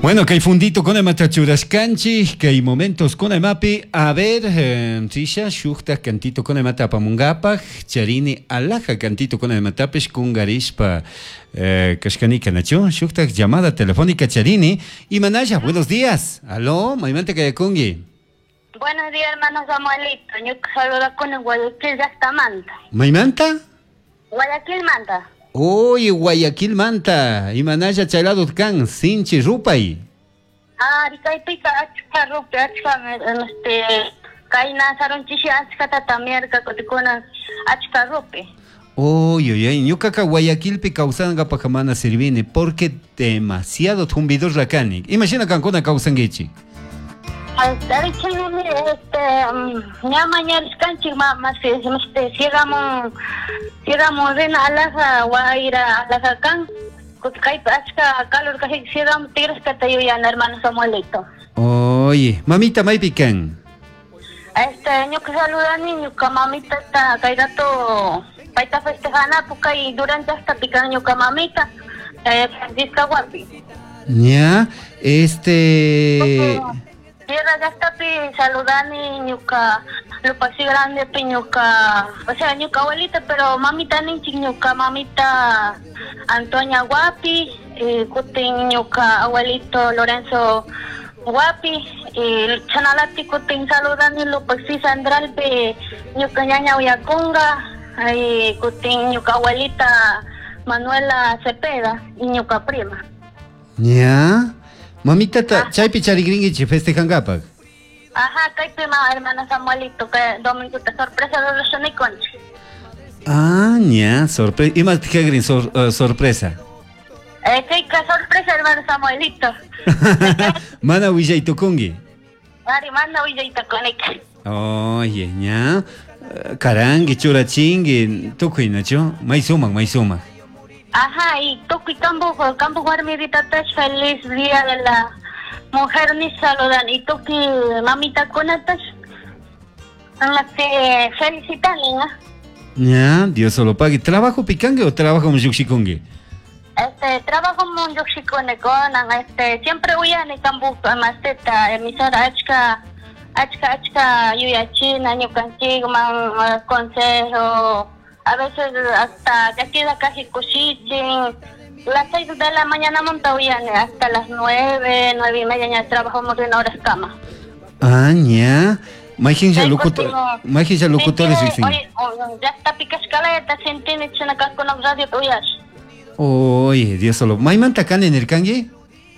Bueno, que hay fundito con el matachurascanchi, que hay momentos con el mapi. A ver, Trisha, shukta cantito con el matapamungapa, charini alaja cantito con el matapesh kungarispa, kashkanika nacho, shukta llamada telefónica charini. Y manaya, buenos días. Aló, maimante kayakungi. Buenos días, hermano Samuelito. Yo saludo con el Guayaquil de hasta Manta. ¿Maimanta? Guayaquil Manta. Oye, Guayaquil Manta, y manaya chailado kan, sinchi rupay. Ricay pica, achka rupi, achka, kaina saronchishi, achka tatamierka, kotikuna, achka rupi. Oye, ñukaqa Guayaquilpi kawsanga pakamana sirvini, porque demasiado tumbidos rakani. Imagina kankuna kawsangichi. Llama canchi más sigamos rena alaja guaira alaja can kutkai achka calor casi sigamos tigres que te ayudan hermano Samuelito. Oye, mamita mai pican. Ño que saluda niño que mamita está caigato paita festejana porque y durante hasta pican ño que mamita Francisca Guapi. Ya, Tierra ya está saludando ñuca, lo pasé grande piñuca, o sea ñuca abuelita, pero mamita ninchi ñuca, mamita Antonia Guapi, kutin ñuca abuelito Lorenzo Guapi, chanalati kutin saludando lo pasé Sandral pe ñuca ñaña Uyacunga, kutin ñuca abuelita Manuela Cepeda y ñuca prima. Ya. Mamita, chaypi charigringichi festejangapak. Ajá, kay prima hermana Samuelito, que domingo te sorpresa de los soniconchi. Ya, sorpresa. ¿Y más que sorpresa? Kay sorpresa hermano Samuelito. Mana Vijay Tukungi. Ari, manda Vijay Tukungi. Oye, ya. Karangi, churachingi, tukuy nacho. May sumak. Ajá, y Toki Campo Guarmirita, feliz día de la mujer ni saludan. Y Toki mamita Conatas, en la que felicitan, ¿no? Ya, Dios solo pague. ¿Trabajo picangue o trabajo en yuxikungue? Trabajo en yuxicone con, siempre voy a Campo Masteta, emisora Achka, Yuyachina, Ñucanchig, consejo. A veces hasta ya queda casi cuchichin. Las 6 de la mañana montavían hasta las 9:30 ya trabajamos en horas cama. Ya. Imagínate locutores dicen. Oye, ya está pica escaleta, sienten acá con los radio tuyas. Oye, Dios solo. ¿Maimanta can en el cangue?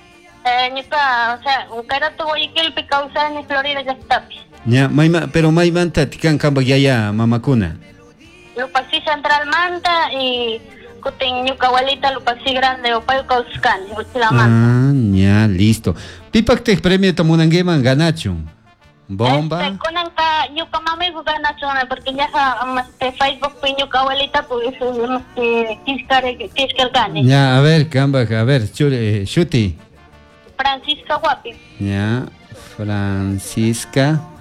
O sea, un carato Guayaquil pica usar en Florida ya está. Ya, pero Maimanta tican camba ya mamakuna. Lupasí Central Manta y Kutin Ñucahualita Lupasí Grande o Payo Causcan, ya, listo. Pipak te premio Tamunangueman ganacho. Bomba. Conanca Ñucamami ganacho, porque ya Facebook y Ñucahualita pues Kiscar Gane. Ya, a ver, camba, a ver, Shuti. Francisca Guapi. Ya, Francisca